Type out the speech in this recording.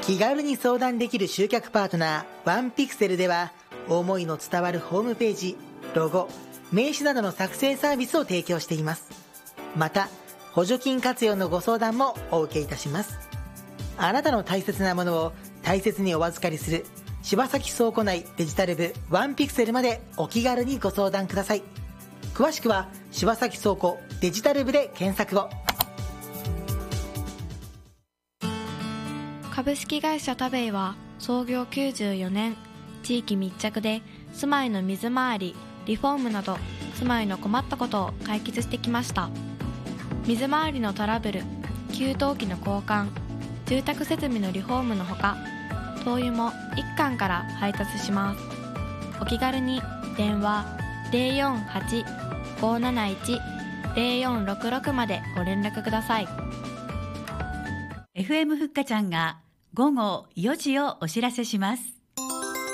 気軽に相談できる集客パートナーワンピクセルでは、思いの伝わるホームページ、ロゴ、名刺などの作成サービスを提供しています。また補助金活用のご相談もお受けいたします。あなたの大切なものを大切にお預かりする柴崎倉庫内デジタル部ワンピクセルまでお気軽にご相談ください。詳しくは柴崎倉庫デジタル部で検索を。 株式会社田ベイは創業94年、地域密着で住まいの水回り、リフォームなど住まいの困ったことを解決してきました。水回りのトラブル、給湯器の交換、住宅設備のリフォームのほか、灯油も1缶から配達します。お気軽に電話 048-571-0466 までご連絡ください。 FM ふっかちゃんが午後4時をお知らせします。